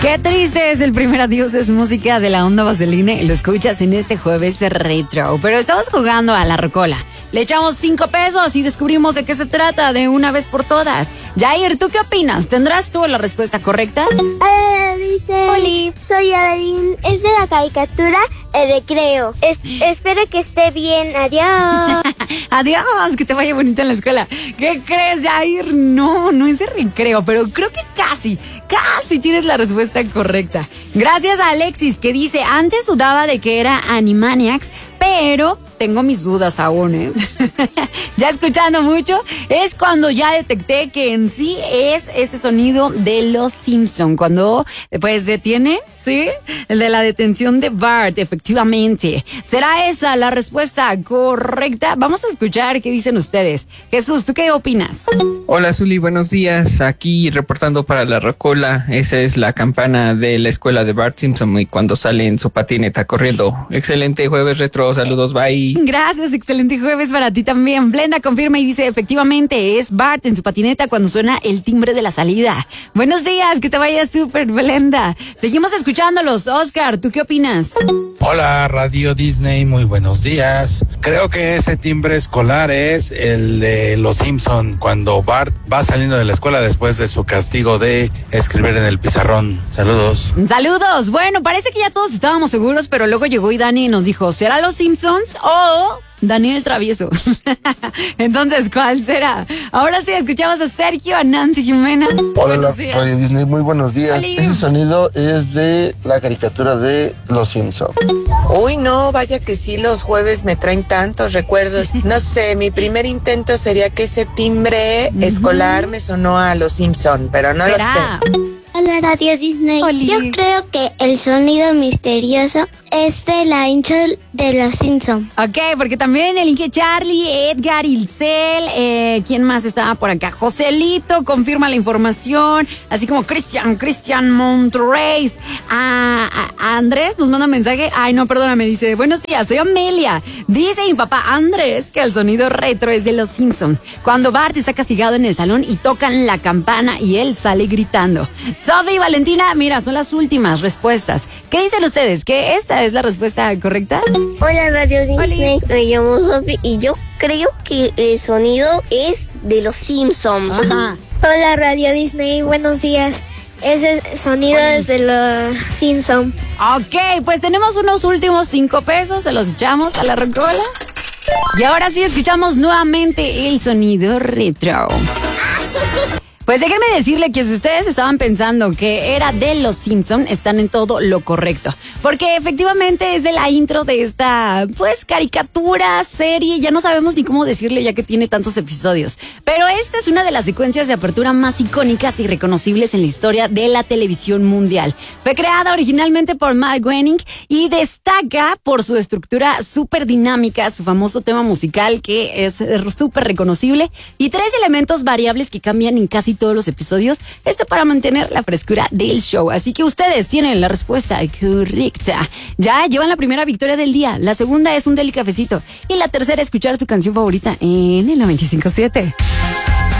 Qué triste es el primer adiós, es música de la onda vaselina y lo escuchas en este jueves retro. Pero estamos jugando a la rocola. Le echamos 5 pesos y descubrimos de qué se trata de una vez por todas. Jair, ¿tú qué opinas? ¿Tendrás tú la respuesta correcta? Dice, Oli. Soy Evelyn, es de la caricatura El Recreo. Espero que esté bien, adiós. Adiós, que te vaya bonito en la escuela. ¿Qué crees, Jair? No es de Recreo, pero creo que casi tienes la respuesta correcta. Gracias a Alexis, que dice, antes dudaba de que era Animaniacs, pero tengo mis dudas aún, ¿eh? Ya escuchando mucho, es cuando ya detecté que en sí es este sonido de los Simpson, cuando pues detiene, ¿sí? El de la detención de Bart, efectivamente. ¿Será esa la respuesta correcta? Vamos a escuchar qué dicen ustedes. Jesús, ¿tú qué opinas? Hola, Zuli, buenos días. Aquí reportando para la rocola. Esa es la campana de la escuela de Bart Simpson y cuando sale en su patineta corriendo. Excelente jueves retro, saludos, bye. Gracias, excelente jueves para ti también. Blenda confirma y dice, efectivamente, es Bart en su patineta cuando suena el timbre de la salida. Buenos días, que te vaya súper, Blenda. Seguimos escuchándolos. Oscar, ¿tú qué opinas? Hola, Radio Disney, muy buenos días. Creo que ese timbre escolar es el de Los Simpson, cuando Bart va saliendo de la escuela después de su castigo de escribir en el pizarrón. Saludos. Saludos. Bueno, parece que ya todos estábamos seguros, pero luego llegó y Dani nos dijo, ¿será Los Simpsons o Daniel Travieso? Entonces, ¿cuál será? Ahora sí, escuchamos a Sergio, a Nancy Jimena. Hola, Radio Disney, muy buenos días. Hola. Ese sonido es de la caricatura de Los Simpson. Uy, no, vaya que sí, los jueves me traen tantos recuerdos. No sé, mi primer intento sería que ese timbre escolar me sonó a Los Simpson, pero no lo sé. Hola, Radio Disney. Oli. Yo creo que el sonido misterioso es de la intro de Los Simpsons. Ok, porque también el Inge Charlie, Edgar, Ilcel, ¿quién más estaba por acá? Joselito confirma la información, así como Cristian Monterrey. A Andrés nos manda un mensaje. Ay, no, perdóname, dice, buenos días, soy Amelia. Dice mi papá Andrés que el sonido retro es de Los Simpsons. Cuando Bart está castigado en el salón y tocan la campana y él sale gritando. Sofi y Valentina, mira, son las últimas respuestas. ¿Qué dicen ustedes? ¿Que esta es la respuesta correcta? Hola, Radio Disney. Oli. Me llamo Sofi y yo creo que el sonido es de Los Simpsons. Ajá. Hola, Radio Disney, buenos días. Ese sonido es de Los Simpsons. Ok, pues tenemos unos últimos 5 pesos, se los echamos a la rocola. Y ahora sí escuchamos nuevamente el sonido retro. Pues déjenme decirle que si ustedes estaban pensando que era de Los Simpson, están en todo lo correcto. Porque efectivamente es de la intro de esta, pues, caricatura, serie, ya no sabemos ni cómo decirle ya que tiene tantos episodios. Pero esta es una de las secuencias de apertura más icónicas y reconocibles en la historia de la televisión mundial. Fue creada originalmente por Matt Groening y destaca por su estructura súper dinámica, su famoso tema musical que es súper reconocible y 3 elementos variables que cambian en casi todos los episodios, esto para mantener la frescura del show. Así que ustedes tienen la respuesta correcta. Ya llevan la primera victoria del día, la segunda es un deli cafecito y la tercera escuchar tu canción favorita en el 95.7.